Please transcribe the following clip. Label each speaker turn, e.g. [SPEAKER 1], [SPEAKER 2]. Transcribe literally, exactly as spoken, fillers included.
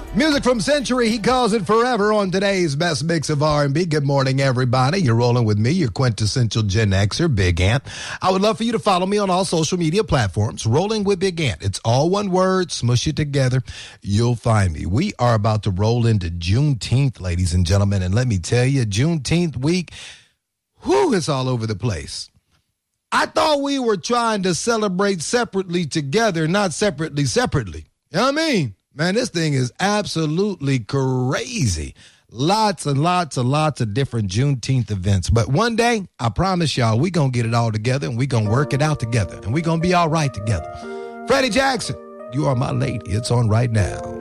[SPEAKER 1] Music from Century, he calls it forever on today's best mix of R and B. Good morning, everybody. You're rolling with me, your quintessential Gen Xer, Big Ant. I would love for you to follow me on all social media platforms, Rolling with Big Ant. It's all one word, smush it together. You'll find me. We are about to roll into Juneteenth, ladies and gentlemen, and let me tell you, Juneteenth week, whew, it's all over the place. I thought we were trying to celebrate separately together, not separately separately. You know what I mean? Man, this thing is absolutely crazy. Lots and lots and lots of different Juneteenth events. But one day, I promise y'all, we're going to get it all together and we're going to work it out together. And we're going to be all right together. Freddie Jackson, You Are My Lady. It's on right now.